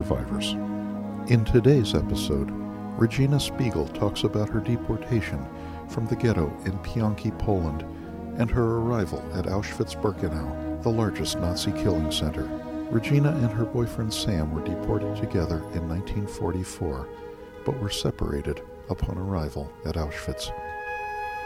survivors. In today's episode, Regina Spiegel talks about her deportation from the ghetto in Pionki, Poland, and her arrival at Auschwitz-Birkenau, the largest Nazi killing center. Regina and her boyfriend Sam were deported together in 1944, but were separated upon arrival at Auschwitz.